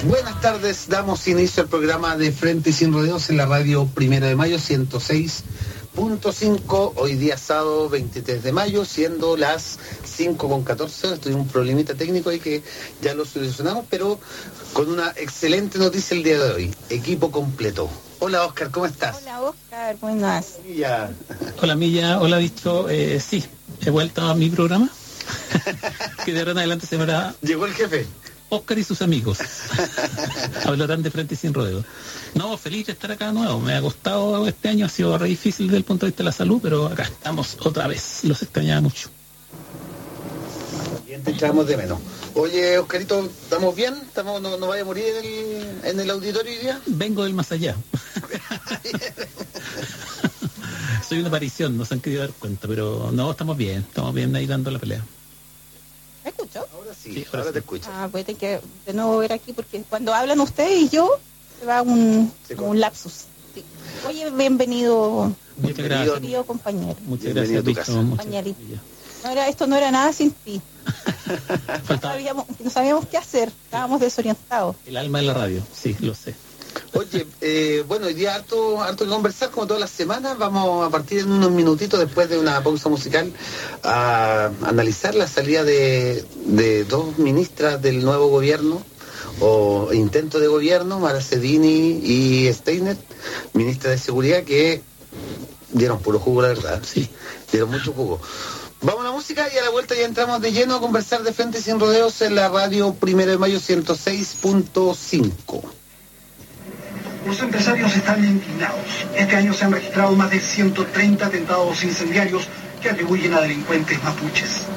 Buenas tardes, damos inicio al programa de Frente y Sin Rodeos en la radio 1 de mayo 106.5, hoy día sábado 23 de mayo, siendo las 5:14, tuvimos un problemita técnico ahí que ya lo solucionamos, pero con una excelente noticia el día de hoy, equipo completo. Hola Oscar, ¿cómo estás? Hola Oscar, ¿cómo estás? Milla. Hola Milla, hola Bicho, sí, he vuelto a mi programa, que de ahora en adelante se llamará... Llegó el jefe. Oscar y sus amigos. Hablarán de Frente y Sin Rodeo. No, feliz de estar acá de nuevo. Me ha costado este año, ha sido re difícil desde el punto de vista de la salud, pero acá estamos otra vez. Los extrañaba mucho. Bien, te echamos de menos. Oye, Oscarito, ¿estamos bien? ¿No vaya a morir en el auditorio hoy día? Vengo del más allá. Soy una aparición, no se han querido dar cuenta, pero no, estamos bien ahí dando la pelea. ¿Me escucho? Ahora sí, ahora te escucho. Voy a tener que de nuevo ver aquí porque cuando hablan ustedes y yo se va un lapsus. Sí. Oye, bienvenido. Muchas gracias. Querido compañero. Muchas gracias, Bicho. Compañerito. Esto no era nada sin ti. No sabíamos qué hacer, estábamos desorientados. El alma de la radio, sí, lo sé. Oye, bueno, hoy día harto que conversar como todas las semanas. Vamos a partir en unos minutitos después de una pausa musical a analizar la salida de dos ministras del nuevo gobierno o intento de gobierno, Mara Cedini y Steiner, ministra de Seguridad, que dieron puro jugo, la verdad. Sí. Dieron mucho jugo. Vamos a la música y a la vuelta ya entramos de lleno a conversar de Frente Sin Rodeos en la radio 1 de mayo 106.5. Los empresarios están indignados. Este año se han registrado más de 130 atentados incendiarios que atribuyen a delincuentes mapuches.